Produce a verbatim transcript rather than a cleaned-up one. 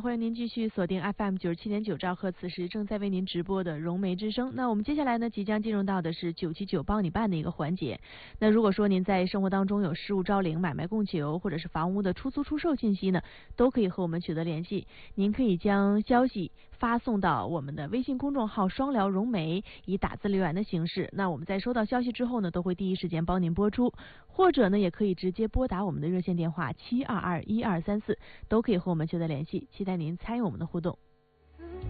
欢迎您继续锁定 F M 九十七点九兆赫，此时正在为您直播的融媒之声。那我们接下来呢，即将进入到的是九七九帮你办的一个环节。那如果说您在生活当中有失物招领、买卖供求或者是房屋的出租出售信息呢，都可以和我们取得联系。您可以将消息发送到我们的微信公众号双聊融媒，以打字留言的形式。那我们在收到消息之后呢，都会第一时间帮您播出，或者呢，也可以直接拨打我们的热线电话七二二一二三四，都可以和我们取得联系。期待您参与我们的互动。